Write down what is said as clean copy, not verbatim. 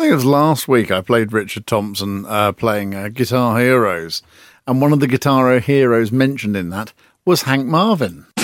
think it was last week I played Richard Thompson playing Guitar Heroes, and one of the Guitar Heroes mentioned in that was Hank Marvin.